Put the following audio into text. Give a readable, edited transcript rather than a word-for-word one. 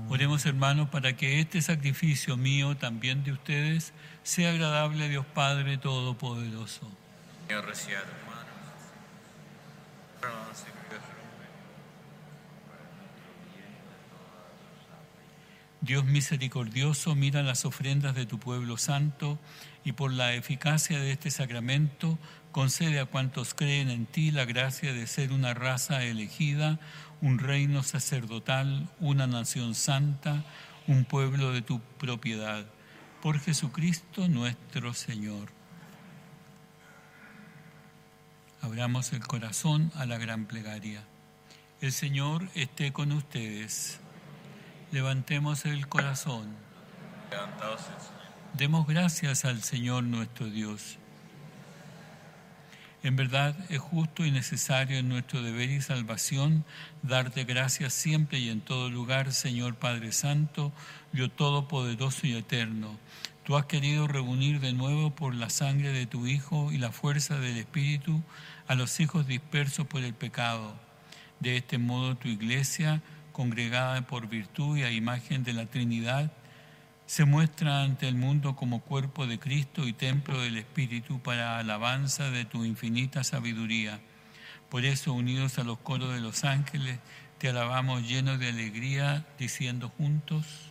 Oremos, hermanos, para que este sacrificio mío, también de ustedes, sea agradable a Dios Padre Todopoderoso. Señor, reciba a tus manos. Dios misericordioso, mira las ofrendas de tu pueblo santo y por la eficacia de este sacramento concede a cuantos creen en ti la gracia de ser una raza elegida, un reino sacerdotal, una nación santa, un pueblo de tu propiedad. Por Jesucristo nuestro Señor. Abramos el corazón a la gran plegaria. El Señor esté con ustedes. Levantemos el corazón. Levantaos el Señor. Demos gracias al Señor nuestro Dios. En verdad es justo y necesario en nuestro deber y salvación darte gracias siempre y en todo lugar, Señor Padre Santo, Dios Todopoderoso y Eterno. Tú has querido reunir de nuevo por la sangre de tu Hijo y la fuerza del Espíritu a los hijos dispersos por el pecado. De este modo tu Iglesia, congregada por virtud y a imagen de la Trinidad, se muestra ante el mundo como cuerpo de Cristo y templo del Espíritu para alabanza de tu infinita sabiduría. Por eso, unidos a los coros de los ángeles, te alabamos llenos de alegría, diciendo juntos: